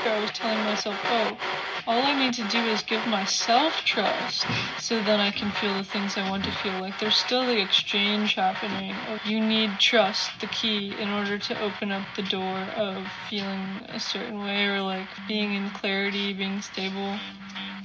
after, I was telling myself, oh, all I need to do is give myself trust so then I can feel the things I want to feel. Like, there's still the exchange happening of you need trust, the key, in order to open up the door of feeling a certain way or like being in clarity, being stable.